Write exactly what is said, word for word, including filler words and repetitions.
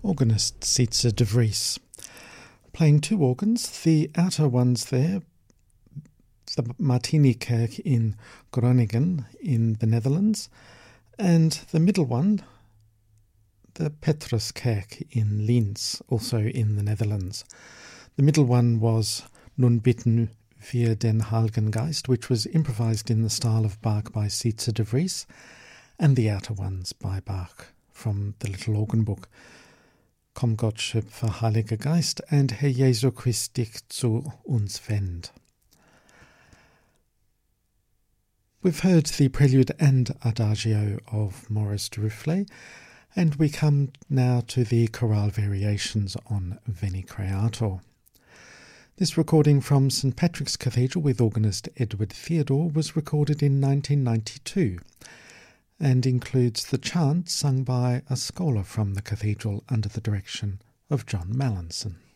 Organist Sietse de Vries, playing two organs, the outer ones there, the Martinikerk in Groningen in the Netherlands, and the middle one, the Petruskerk in Linz, also in the Netherlands. The middle one was Nun bitten wir den Heiligen Geist, which was improvised in the style of Bach by Sietse de Vries, and the outer ones by Bach from the Little Organ Book, Komm Gott Schöpfer Heiliger Geist and Herr Jesu Christ dich zu uns wend. We've heard the prelude and adagio of Maurice Duruflé, and we come now to the chorale variations on Veni Creator. This recording from Saint Patrick's Cathedral with organist Edward Theodore was recorded in nineteen ninety-two and includes the chant sung by a scholar from the cathedral under the direction of John Mallinson.